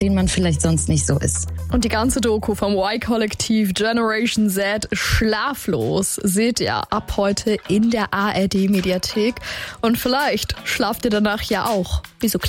den man vielleicht sonst nicht so ist. Und die ganze Doku vom Y-Kollektiv Generation Z Schlaflos seht ihr ab heute in der ARD-Mediathek. Und vielleicht schlaft ihr danach ja auch wie so kleine